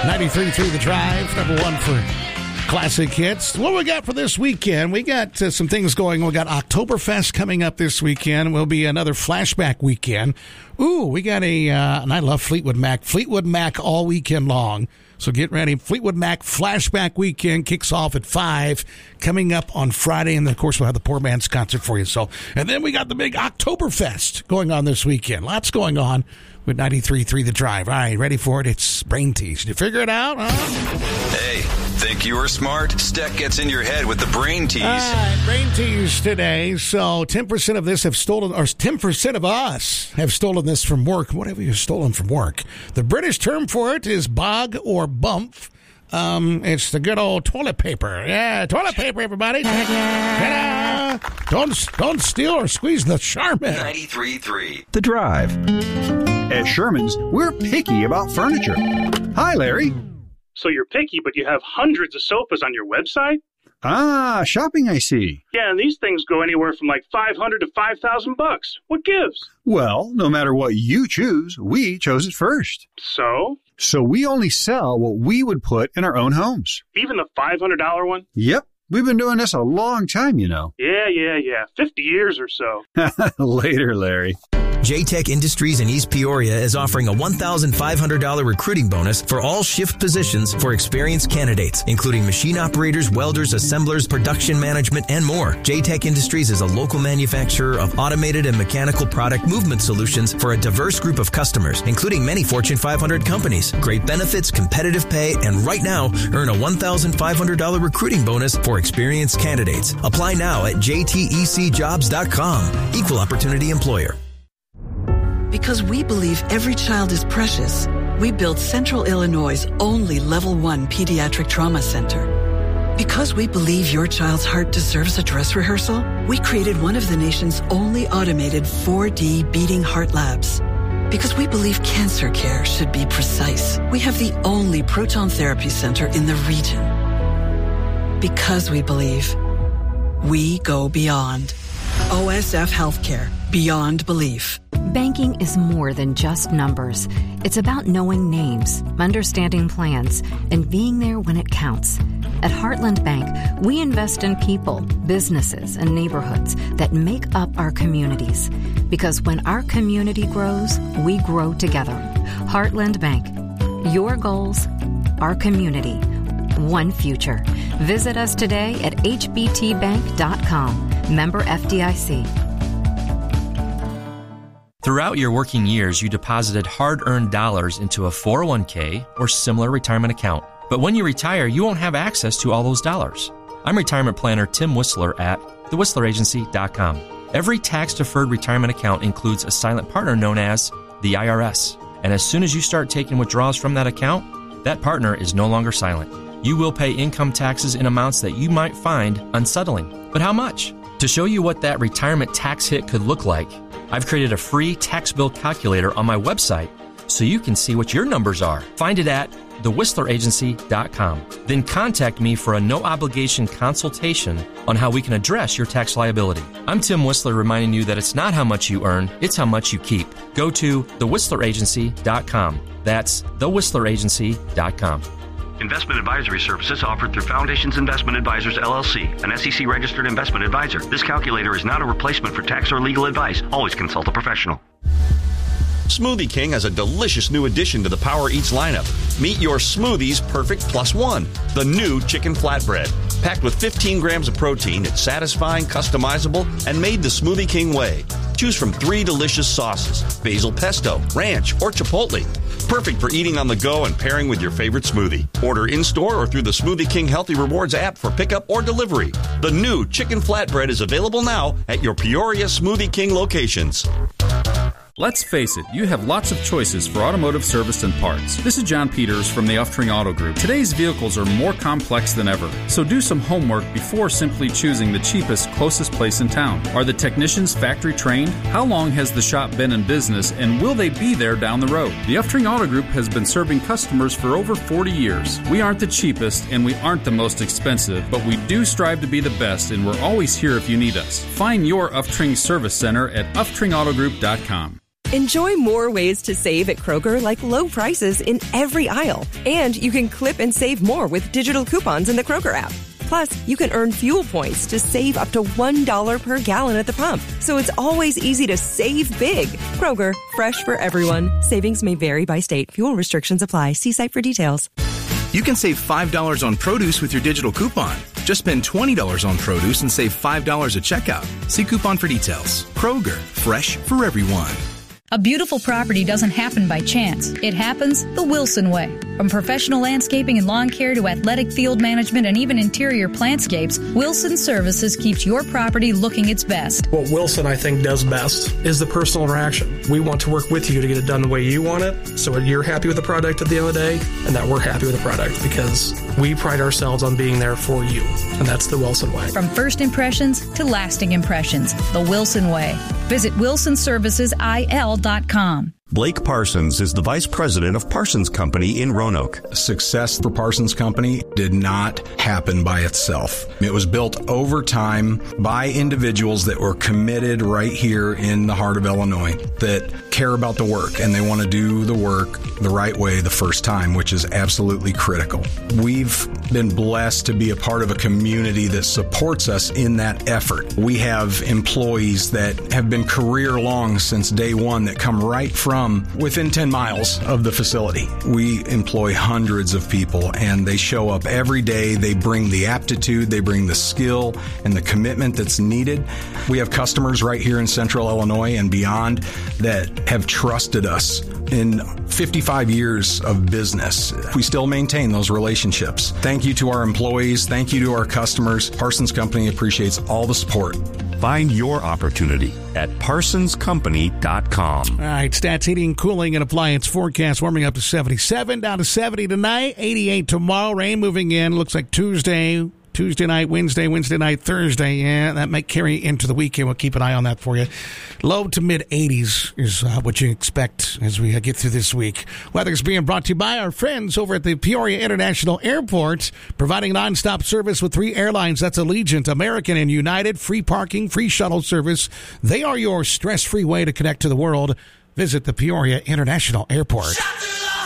93.3 The Drive, number one for classic hits. What we got for this weekend? We got some things going. We got Oktoberfest coming up this weekend. Will be another flashback weekend. Ooh, we got and I love Fleetwood Mac. Fleetwood Mac all weekend long. So get ready. Fleetwood Mac Flashback Weekend kicks off at 5, coming up on Friday. And, of course, we'll have the Poor Man's Concert for you. And then we got the big Oktoberfest going on this weekend. Lots going on with 93.3 The Drive. All right, ready for it? It's Brain Tease. Did you figure it out? Huh? Hey, think you were smart? Steck gets in your head with the Brain Tease. All right, Brain Tease today. So 10% of this have stolen, or 10% of us have stolen this from work. Whatever you've stolen from work. The British term for it is bog or bump. It's the good old toilet paper. Yeah, toilet paper, everybody. Don't steal or squeeze the Charmin. 93.3 The Drive. At Sherman's, we're picky about furniture. Hi, Larry. So you're picky, but you have hundreds of sofas on your website? Ah, shopping, I see. Yeah, and these things go anywhere from like $500 to $5,000. What gives? Well, no matter what you choose, we chose it first. So? So we only sell what we would put in our own homes. Even the $500 one? Yep. We've been doing this a long time, you know. Yeah. 50 years or so. Later, Larry. JTech Industries in East Peoria is offering a $1,500 recruiting bonus for all shift positions for experienced candidates, including machine operators, welders, assemblers, production management, and more. JTech Industries is a local manufacturer of automated and mechanical product movement solutions for a diverse group of customers, including many Fortune 500 companies. Great benefits, competitive pay, and right now, earn a $1,500 recruiting bonus for experienced candidates. Apply now at jtecjobs.com. Equal opportunity employer. Because we believe every child is precious, we built Central Illinois' only Level 1 Pediatric Trauma Center. Because we believe your child's heart deserves a dress rehearsal, we created one of the nation's only automated 4D beating heart labs. Because we believe cancer care should be precise, we have the only proton therapy center in the region. Because we believe, we go beyond. OSF Healthcare. Beyond belief. Banking is more than just numbers. It's about knowing names, understanding plans, and being there when it counts. At Heartland Bank, we invest in people, businesses, and neighborhoods that make up our communities. Because when our community grows, we grow together. Heartland Bank. Your goals, our community, one future. Visit us today at hbtbank.com. Member FDIC. Throughout your working years, you deposited hard-earned dollars into a 401k or similar retirement account. But when you retire, you won't have access to all those dollars. I'm retirement planner Tim Whistler at thewhistleragency.com. Every tax-deferred retirement account includes a silent partner known as the IRS. And as soon as you start taking withdrawals from that account, that partner is no longer silent. You will pay income taxes in amounts that you might find unsettling. But how much? To show you what that retirement tax hit could look like, I've created a free tax bill calculator on my website so you can see what your numbers are. Find it at thewhistleragency.com. Then contact me for a no-obligation consultation on how we can address your tax liability. I'm Tim Whistler reminding you that it's not how much you earn, it's how much you keep. Go to thewhistleragency.com. That's thewhistleragency.com. Investment advisory services offered through Foundations Investment Advisors, LLC, an SEC-registered investment advisor. This calculator is not a replacement for tax or legal advice. Always consult a professional. Smoothie King has a delicious new addition to the Power Eats lineup. Meet your Smoothies Perfect Plus One, the new chicken flatbread. Packed with 15 grams of protein, it's satisfying, customizable, and made the Smoothie King way. Choose from 3 delicious sauces, basil pesto, ranch, or chipotle. Perfect for eating on the go and pairing with your favorite smoothie. Order in-store or through the Smoothie King Healthy Rewards app for pickup or delivery. The new chicken flatbread is available now at your Peoria Smoothie King locations. Let's face it, you have lots of choices for automotive service and parts. This is John Peters from the Uftring Auto Group. Today's vehicles are more complex than ever, so do some homework before simply choosing the cheapest, closest place in town. Are the technicians factory trained? How long has the shop been in business, and will they be there down the road? The Uftring Auto Group has been serving customers for over 40 years. We aren't the cheapest, and we aren't the most expensive, but we do strive to be the best, and we're always here if you need us. Find your Uftring Service Center at uftringautogroup.com. Enjoy more ways to save at Kroger, like low prices in every aisle. And you can clip and save more with digital coupons in the Kroger app. Plus, you can earn fuel points to save up to $1 per gallon at the pump. So it's always easy to save big. Kroger, fresh for everyone. Savings may vary by state. Fuel restrictions apply. See site for details. You can save $5 on produce with your digital coupon. Just spend $20 on produce and save $5 at checkout. See coupon for details. Kroger, fresh for everyone. A beautiful property doesn't happen by chance. It happens the Wilson way. From professional landscaping and lawn care to athletic field management and even interior plantscapes, Wilson Services keeps your property looking its best. What Wilson, I think, does best is the personal interaction. We want to work with you to get it done the way you want it, so that you're happy with the product at the end of the day, and that we're happy with the product, because we pride ourselves on being there for you, and that's the Wilson way. From first impressions to lasting impressions, the Wilson way. Visit WilsonServicesIL.com. Blake Parsons is the Vice President of Parsons Company in Roanoke. Success for Parsons Company did not happen by itself. It was built over time by individuals that were committed right here in the heart of Illinois, that care about the work and they want to do the work the right way the first time, which is absolutely critical. We've been blessed to be a part of a community that supports us in that effort. We have employees that have been career long since day one that come right from within 10 miles of the facility. We employ hundreds of people and they show up every day. They bring the aptitude, they bring the skill and the commitment that's needed. We have customers right here in Central Illinois and beyond that have trusted us in 55 years of business. We still maintain those relationships. Thank you to our employees. Thank you to our customers. Parsons Company appreciates all the support. Find your opportunity at parsonscompany.com. All right, Stats Heating and Cooling and Appliance forecast warming up to 77, down to 70 tonight, 88 tomorrow. Rain moving in. Looks like Tuesday night, Wednesday night, Thursday. Yeah, that might carry into the weekend. We'll keep an eye on that for you. Low to mid 80s is what you expect as we get through this week. Weather's being brought to you by our friends over at the Peoria International Airport, providing nonstop service with 3 airlines. That's Allegiant, American, and United. Free parking, free shuttle service. They are your stress-free way to connect to the world. Visit the Peoria International Airport.